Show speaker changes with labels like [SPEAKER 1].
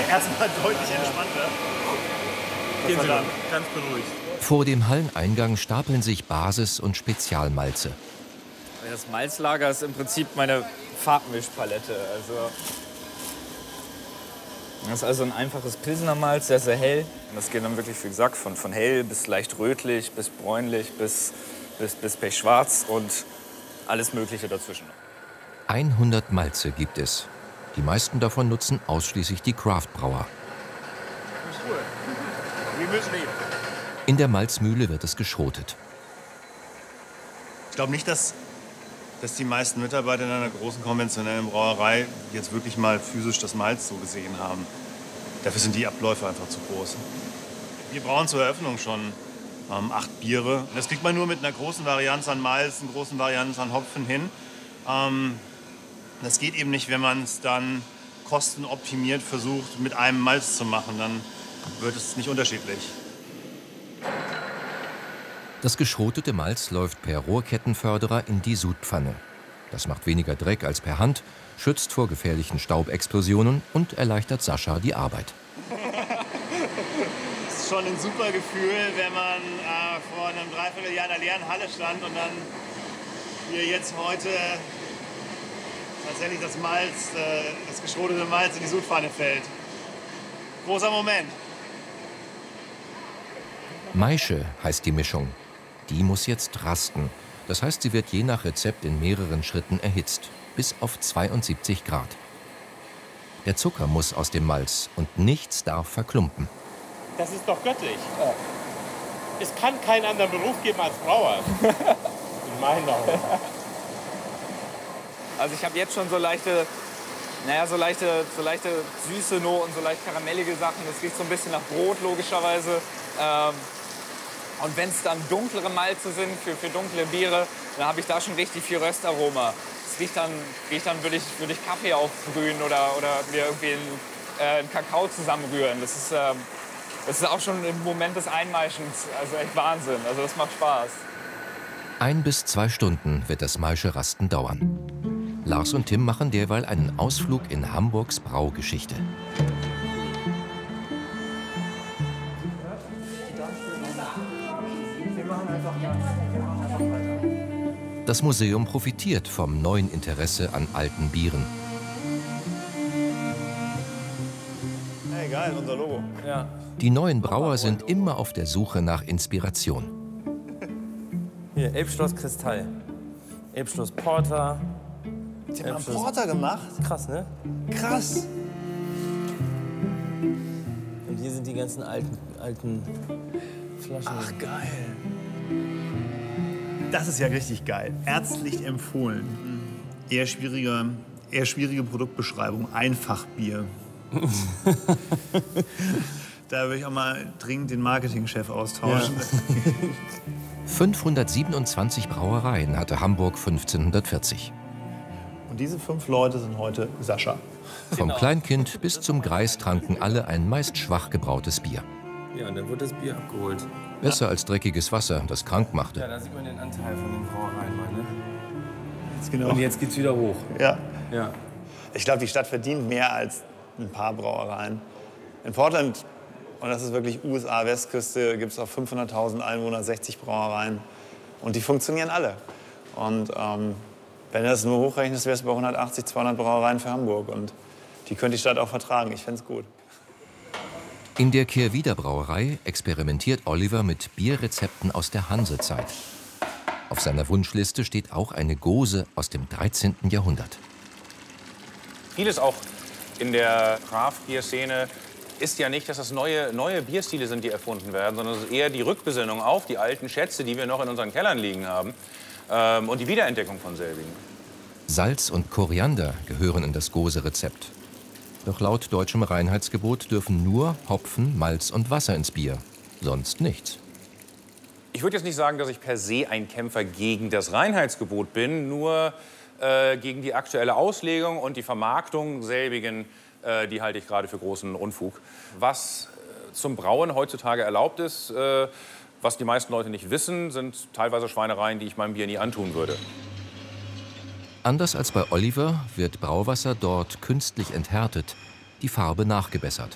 [SPEAKER 1] erstmal deutlich entspannter.
[SPEAKER 2] Gehen Sie lang, ganz beruhigt.
[SPEAKER 3] Vor dem Halleneingang stapeln sich Basis- und Spezialmalze.
[SPEAKER 4] Das Malzlager ist im Prinzip meine Farbmischpalette. Das ist also ein einfaches Pilsener Malz, sehr, sehr hell. Und das geht dann wirklich, wie gesagt, von hell bis leicht rötlich, bis bräunlich, bis pechschwarz und alles Mögliche dazwischen.
[SPEAKER 3] 100 Malze gibt es. Die meisten davon nutzen ausschließlich die Craft-Brauer. In der Malzmühle wird es geschrotet.
[SPEAKER 1] Ich glaube nicht, dass die meisten Mitarbeiter in einer großen konventionellen Brauerei jetzt wirklich mal physisch das Malz so gesehen haben. Dafür sind die Abläufe einfach zu groß. Wir brauen zur Eröffnung schon 8 Biere. Das kriegt man nur mit einer großen Varianz an Malz, einer großen Varianz an Hopfen hin. Das geht eben nicht, wenn man es dann kostenoptimiert versucht, mit einem Malz zu machen. Dann wird es nicht unterschiedlich.
[SPEAKER 3] Das geschrotete Malz läuft per Rohrkettenförderer in die Sudpfanne. Das macht weniger Dreck als per Hand, schützt vor gefährlichen Staubexplosionen und erleichtert Sascha die Arbeit.
[SPEAKER 1] Es ist schon ein super Gefühl, wenn man vor einem Dreivierteljahr in einer leeren Halle stand und dann hier jetzt heute tatsächlich das geschrotete Malz in die Sudpfanne fällt. Großer Moment.
[SPEAKER 3] Maische heißt die Mischung. Die muss jetzt rasten. Das heißt, sie wird je nach Rezept in mehreren Schritten erhitzt, bis auf 72 Grad. Der Zucker muss aus dem Malz und nichts darf verklumpen.
[SPEAKER 2] Das ist doch göttlich. Ja. Es kann keinen anderen Beruf geben als Brauer. In meinen Augen.
[SPEAKER 4] Also ich habe jetzt schon so leichte süße Noten, so leicht karamellige Sachen. Das riecht so ein bisschen nach Brot, logischerweise. Und wenn es dann dunklere Malze sind für dunkle Biere, dann habe ich da schon richtig viel Röstaroma. Es riecht dann würde ich Kaffee aufbrühen oder mir irgendwie einen Kakao zusammenrühren. Das ist auch schon im Moment des Einmaischens, also echt Wahnsinn. Also das macht Spaß.
[SPEAKER 3] 1 bis 2 Stunden wird das Maische-Rasten dauern. Lars und Tim machen derweil einen Ausflug in Hamburgs Braugeschichte. Das Museum profitiert vom neuen Interesse an alten Bieren.
[SPEAKER 1] Hey, geil, unser Logo.
[SPEAKER 4] Ja.
[SPEAKER 3] Die neuen Brauer sind immer auf der Suche nach Inspiration.
[SPEAKER 5] Hier, Elbschloss Kristall. Elbschloss Porter.
[SPEAKER 1] Die haben einen Porter gemacht?
[SPEAKER 5] Krass, ne?
[SPEAKER 1] Krass.
[SPEAKER 5] Und hier sind die ganzen alten Flaschen.
[SPEAKER 1] Ach, geil. Das ist ja richtig geil. Ärztlich empfohlen. Eher schwierige Produktbeschreibung. Einfachbier. Da würde ich auch mal dringend den Marketingchef austauschen. Ja.
[SPEAKER 3] 527 Brauereien hatte Hamburg 1540.
[SPEAKER 1] Und diese 5 Leute sind heute Sascha.
[SPEAKER 3] Vom Kleinkind bis zum Greis tranken alle ein meist schwach gebrautes Bier.
[SPEAKER 5] Ja, und dann wird das Bier abgeholt.
[SPEAKER 3] Besser als dreckiges Wasser, das krank machte.
[SPEAKER 5] Ja, da sieht man den Anteil von den Brauereien mal, ne?
[SPEAKER 1] Genau.
[SPEAKER 5] Und jetzt geht's wieder hoch.
[SPEAKER 1] Ja.
[SPEAKER 5] Ja.
[SPEAKER 1] Ich glaube, die Stadt verdient mehr als ein paar Brauereien. In Portland, und das ist wirklich USA-Westküste, gibt es auf 500.000 Einwohner 60 Brauereien. Und die funktionieren alle. Und wenn du das nur hochrechnest, wärst du bei 180, 200 Brauereien für Hamburg. Und die könnte die Stadt auch vertragen. Ich fände es gut.
[SPEAKER 3] In der Kehrwieder Brauerei experimentiert Oliver mit Bierrezepten aus der Hansezeit. Auf seiner Wunschliste steht auch eine Gose aus dem 13. Jahrhundert.
[SPEAKER 6] Vieles auch in der Craft-Bier-Szene ist ja nicht, dass das neue Bierstile sind, die erfunden werden, sondern es ist eher die Rückbesinnung auf die alten Schätze, die wir noch in unseren Kellern liegen haben, und die Wiederentdeckung von selbigen.
[SPEAKER 3] Salz und Koriander gehören in das Gose-Rezept. Doch laut deutschem Reinheitsgebot dürfen nur Hopfen, Malz und Wasser ins Bier, sonst nichts.
[SPEAKER 6] Ich würde jetzt nicht sagen, dass ich per se ein Kämpfer gegen das Reinheitsgebot bin, nur gegen die aktuelle Auslegung und die Vermarktung selbigen, die halte ich gerade für großen Unfug. Was zum Brauen heutzutage erlaubt ist, was die meisten Leute nicht wissen, sind teilweise Schweinereien, die ich meinem Bier nie antun würde.
[SPEAKER 3] Anders als bei Oliver wird Brauwasser dort künstlich enthärtet, die Farbe nachgebessert.